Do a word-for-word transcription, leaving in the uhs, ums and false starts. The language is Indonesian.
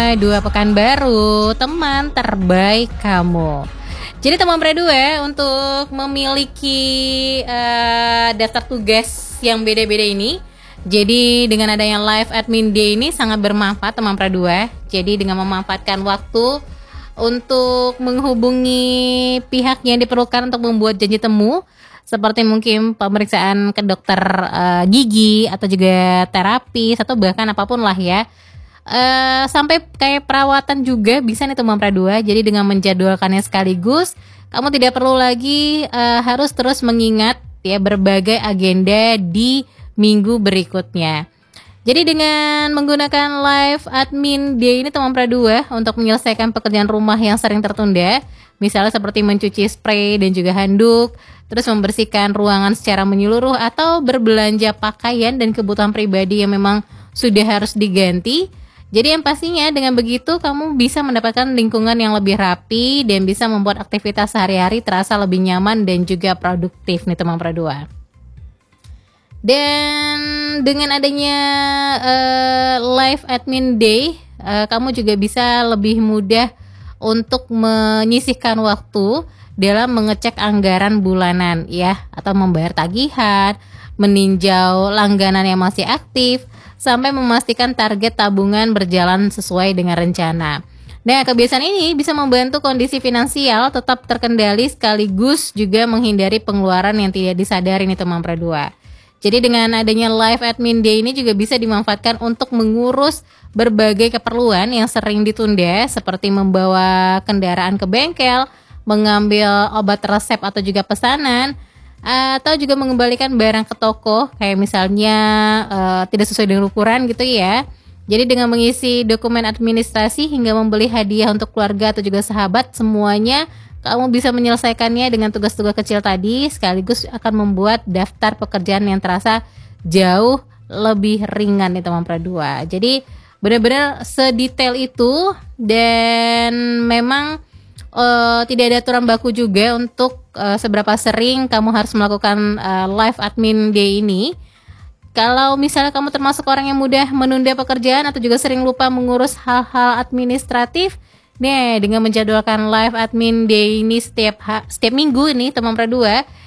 dua Pekanbaru, teman terbaik kamu. Jadi teman Pre dua untuk memiliki uh, daftar tugas yang beda-beda ini, jadi dengan adanya live admin day ini sangat bermanfaat teman Pre dua. Jadi dengan memanfaatkan waktu untuk menghubungi pihak yang diperlukan untuk membuat janji temu, seperti mungkin pemeriksaan ke dokter uh, gigi atau juga terapis atau bahkan apapun lah ya. Uh, sampai kayak perawatan juga bisa nih teman Pra dua. Jadi dengan menjadwalkannya sekaligus, kamu tidak perlu lagi uh, harus terus mengingat ya berbagai agenda di minggu berikutnya. Jadi dengan menggunakan live admin day ini teman Pra dua untuk menyelesaikan pekerjaan rumah yang sering tertunda, misalnya seperti mencuci spray dan juga handuk, terus membersihkan ruangan secara menyeluruh atau berbelanja pakaian dan kebutuhan pribadi yang memang sudah harus diganti. Jadi yang pastinya dengan begitu kamu bisa mendapatkan lingkungan yang lebih rapi dan bisa membuat aktivitas sehari-hari terasa lebih nyaman dan juga produktif nih teman Pra dua. Dan dengan adanya uh, live admin day, uh, kamu juga bisa lebih mudah untuk menyisihkan waktu dalam mengecek anggaran bulanan ya, atau membayar tagihan, meninjau langganan yang masih aktif, sampai memastikan target tabungan berjalan sesuai dengan rencana. Nah, kebiasaan ini bisa membantu kondisi finansial tetap terkendali sekaligus juga menghindari pengeluaran yang tidak disadari nih teman Pra dua. Jadi dengan adanya live admin day ini juga bisa dimanfaatkan untuk mengurus berbagai keperluan yang sering ditunda, seperti membawa kendaraan ke bengkel, mengambil obat resep atau juga pesanan, atau juga mengembalikan barang ke toko kayak misalnya uh, tidak sesuai dengan ukuran gitu ya. Jadi dengan mengisi dokumen administrasi hingga membeli hadiah untuk keluarga atau juga sahabat, semuanya kamu bisa menyelesaikannya dengan tugas-tugas kecil tadi, sekaligus akan membuat daftar pekerjaan yang terasa jauh lebih ringan nih teman Pra dua. Jadi benar-benar sedetail itu, dan memang Uh, tidak ada aturan baku juga untuk uh, seberapa sering kamu harus melakukan uh, live admin day ini. Kalau misalnya kamu termasuk orang yang mudah menunda pekerjaan atau juga sering lupa mengurus hal-hal administratif, nih dengan menjadwalkan live admin day ini setiap ha- setiap minggu ini teman Pra dua,